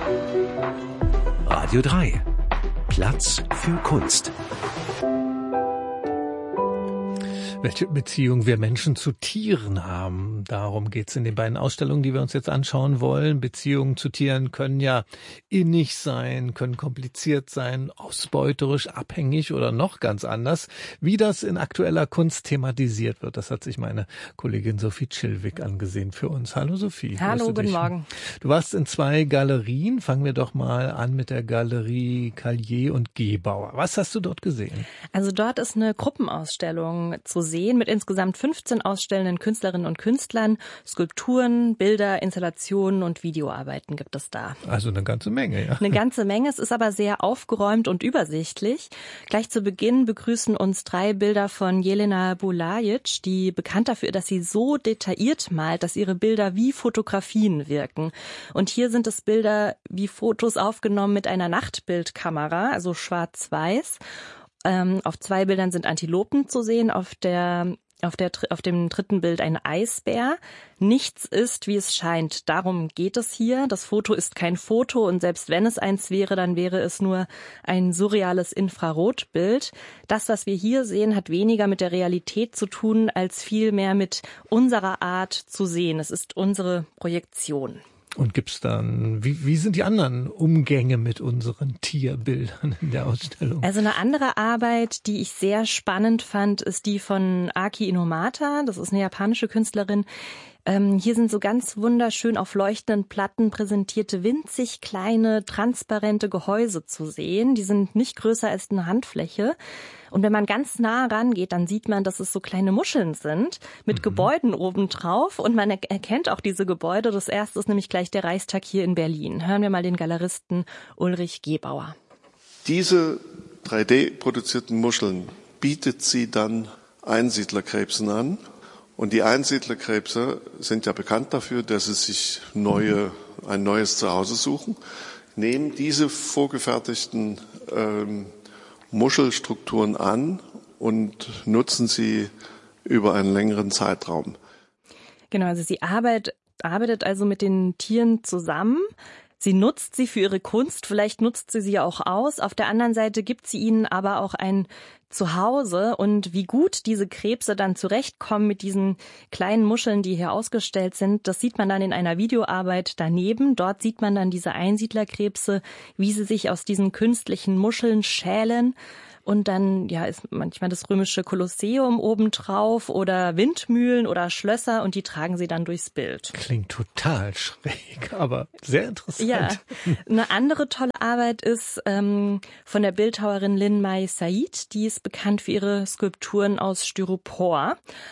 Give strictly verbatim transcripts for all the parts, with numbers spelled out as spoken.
Radio drei. Platz für Kunst. Welche Beziehung wir Menschen zu Tieren haben. Darum geht's in den beiden Ausstellungen, die wir uns jetzt anschauen wollen. Beziehungen zu Tieren können ja innig sein, können kompliziert sein, ausbeuterisch, abhängig oder noch ganz anders. Wie das in aktueller Kunst thematisiert wird, das hat sich meine Kollegin Sophie Chilwig angesehen für uns. Hallo Sophie. Hallo, guten Morgen. Du warst in zwei Galerien. Fangen wir doch mal an mit der Galerie Kallier und Gebauer. Was hast du dort gesehen? Also dort ist eine Gruppenausstellung zu sehen mit insgesamt fünfzehn ausstellenden Künstlerinnen und Künstlern. Skulpturen, Bilder, Installationen und Videoarbeiten gibt es da. Also eine ganze Menge, ja. Eine ganze Menge. Es ist aber sehr aufgeräumt und übersichtlich. Gleich zu Beginn begrüßen uns drei Bilder von Jelena Bulajic, die bekannt dafür, dass sie so detailliert malt, dass ihre Bilder wie Fotografien wirken. Und hier sind es Bilder wie Fotos aufgenommen mit einer Nachtbildkamera, also schwarz-weiß. Ähm, auf zwei Bildern sind Antilopen zu sehen, auf der, auf der, auf dem dritten Bild ein Eisbär. Nichts ist, wie es scheint. Darum geht es hier. Das Foto ist kein Foto und selbst wenn es eins wäre, dann wäre es nur ein surreales Infrarotbild. Das, was wir hier sehen, hat weniger mit der Realität zu tun, als vielmehr mit unserer Art zu sehen. Es ist unsere Projektion. Und gibt's dann, wie, wie sind die anderen Umgänge mit unseren Tierbildern in der Ausstellung? Also eine andere Arbeit, die ich sehr spannend fand, ist die von Aki Inomata. Das ist eine japanische Künstlerin. Ähm, hier sind so ganz wunderschön auf leuchtenden Platten präsentierte winzig kleine, transparente Gehäuse zu sehen. Die sind nicht größer als eine Handfläche. Und wenn man ganz nah rangeht, dann sieht man, dass es so kleine Muscheln sind mit mhm. Gebäuden obendrauf. Und man erkennt auch diese Gebäude. Das erste ist nämlich gleich der Reichstag hier in Berlin. Hören wir mal den Galeristen Ulrich Gebauer. Diese drei D-produzierten Muscheln bietet sie dann Einsiedlerkrebsen an. Und die Einsiedlerkrebse sind ja bekannt dafür, dass sie sich neue, ein neues Zuhause suchen, nehmen diese vorgefertigten ähm, Muschelstrukturen an und nutzen sie über einen längeren Zeitraum. Genau, also sie arbeitet, arbeitet also mit den Tieren zusammen. Sie nutzt sie für ihre Kunst, vielleicht nutzt sie sie auch aus. Auf der anderen Seite gibt sie ihnen aber auch ein Zuhause. Und wie gut diese Krebse dann zurechtkommen mit diesen kleinen Muscheln, die hier ausgestellt sind, das sieht man dann in einer Videoarbeit daneben. Dort sieht man dann diese Einsiedlerkrebse, wie sie sich aus diesen künstlichen Muscheln schälen. Und dann ja ist manchmal das römische Kolosseum obendrauf oder Windmühlen oder Schlösser und die tragen sie dann durchs Bild. Klingt total schräg, aber sehr interessant. Ja, eine andere tolle Arbeit ist ähm, von der Bildhauerin Lin Mai Said. Die ist bekannt für ihre Skulpturen aus Styropor.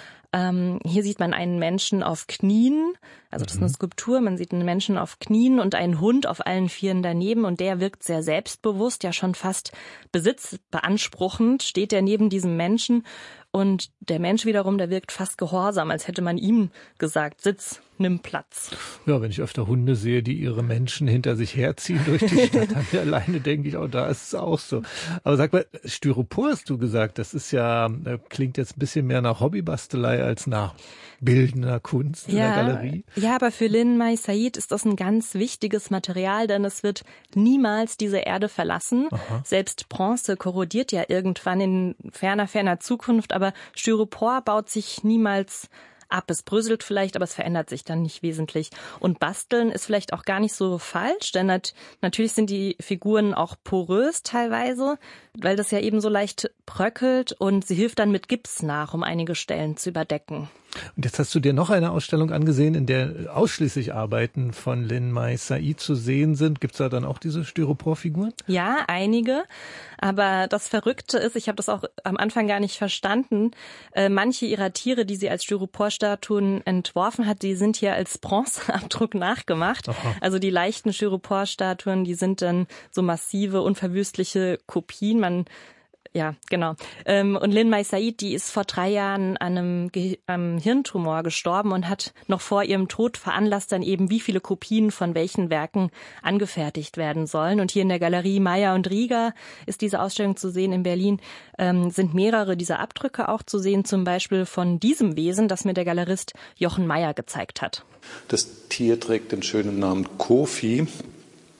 Ähm, hier sieht man einen Menschen auf Knien, also das ist eine Skulptur, man sieht einen Menschen auf Knien und einen Hund auf allen Vieren daneben und der wirkt sehr selbstbewusst, ja schon fast besitzbeanspruchend, steht er neben diesem Menschen und der Mensch wiederum, der wirkt fast gehorsam, als hätte man ihm gesagt, Sitz, nimm Platz. Ja, wenn ich öfter Hunde sehe, die ihre Menschen hinter sich herziehen durch die Stadt, dann alleine denke ich, auch da ist es auch so. Aber sag mal, Styropor hast du gesagt, das ist ja, klingt jetzt ein bisschen mehr nach Hobbybastelei als nach bildender Kunst in ja, der Galerie. Ja, aber für Lin Mai Said ist das ein ganz wichtiges Material, denn es wird niemals diese Erde verlassen. Aha. Selbst Bronze korrodiert ja irgendwann in ferner, ferner Zukunft, aber Styropor baut sich niemals ab. Es bröselt vielleicht, aber es verändert sich dann nicht wesentlich. Und basteln ist vielleicht auch gar nicht so falsch, denn nat- natürlich sind die Figuren auch porös teilweise, weil das ja eben so leicht bröckelt und sie hilft dann mit Gips nach, um einige Stellen zu überdecken. Und jetzt hast du dir noch eine Ausstellung angesehen, in der ausschließlich Arbeiten von Lin Mai Said zu sehen sind. Gibt's da dann auch diese Styroporfiguren? Ja, einige. Aber das Verrückte ist, ich habe das auch am Anfang gar nicht verstanden, äh, manche ihrer Tiere, die sie als Styroporstatuen entworfen hat, die sind hier als Bronzeabdruck nachgemacht. Aha. Also die leichten Styroporstatuen, die sind dann so massive, unverwüstliche Kopien. Man Ja, genau. Und Lin Mai Said, die ist vor drei Jahren an einem Ge- am Hirntumor gestorben und hat noch vor ihrem Tod veranlasst dann eben, wie viele Kopien von welchen Werken angefertigt werden sollen. Und hier in der Galerie Meyer und Rieger ist diese Ausstellung zu sehen in Berlin, ähm, sind mehrere dieser Abdrücke auch zu sehen, zum Beispiel von diesem Wesen, das mir der Galerist Jochen Meyer gezeigt hat. Das Tier trägt den schönen Namen Kofi.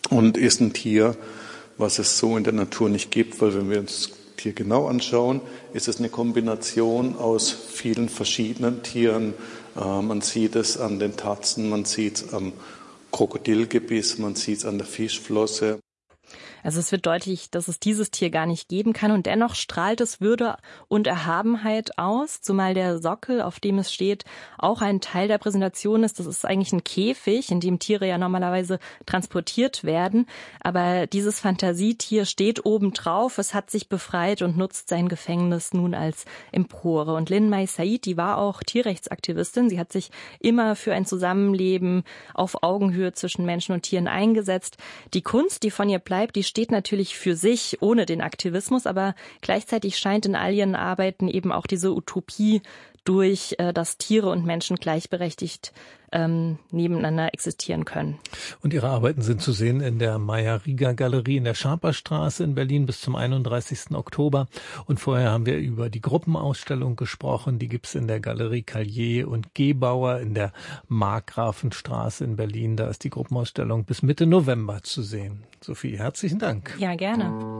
und ist ein Tier, was es so in der Natur nicht gibt, weil wenn wir uns das Tier genau anschauen, ist es eine Kombination aus vielen verschiedenen Tieren. Äh, man sieht es an den Tatzen, man sieht es am Krokodilgebiss, man sieht es an der Fischflosse. Also es wird deutlich, dass es dieses Tier gar nicht geben kann und dennoch strahlt es Würde und Erhabenheit aus, zumal der Sockel, auf dem es steht, auch ein Teil der Präsentation ist. Das ist eigentlich ein Käfig, in dem Tiere ja normalerweise transportiert werden, aber dieses Fantasietier steht oben drauf, es hat sich befreit und nutzt sein Gefängnis nun als Empore. Und Lin Mai Said, die war auch Tierrechtsaktivistin, sie hat sich immer für ein Zusammenleben auf Augenhöhe zwischen Menschen und Tieren eingesetzt. Die Kunst, die von ihr bleibt, die steht natürlich für sich ohne den Aktivismus, aber gleichzeitig scheint in all ihren Arbeiten eben auch diese Utopie durch, äh, dass Tiere und Menschen gleichberechtigt ähm, nebeneinander existieren können. Und Ihre Arbeiten sind zu sehen in der Meyer-Rieger-Galerie in der Schaperstraße in Berlin bis zum einunddreißigsten Oktober. Und vorher haben wir über die Gruppenausstellung gesprochen. Die gibt's in der Galerie Callier und Gebauer in der Markgrafenstraße in Berlin. Da ist die Gruppenausstellung bis Mitte November zu sehen. Sophie, herzlichen Dank. Ja, gerne.